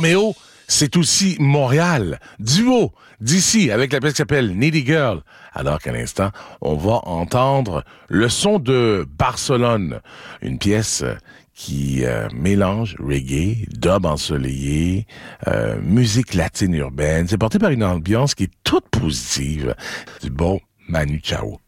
Roméo, c'est aussi Montréal. Duo d'ici avec la pièce qui s'appelle Needy Girl. Alors qu'à l'instant, on va entendre le son de Barcelone, une pièce qui mélange reggae, dub ensoleillé, musique latine urbaine. C'est porté par une ambiance qui est toute positive. Du bon Manu Chao.